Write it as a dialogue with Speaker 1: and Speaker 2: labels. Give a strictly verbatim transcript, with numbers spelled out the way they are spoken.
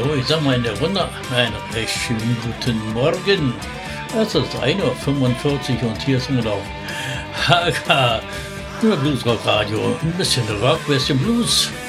Speaker 1: So, ich sag mal in der Runde einen recht schönen guten Morgen. Es ist ein Uhr fünfundvierzig und hier ist nur auf H K, nur Bluesrock Radio. Ein bisschen Rock, ein bisschen Blues.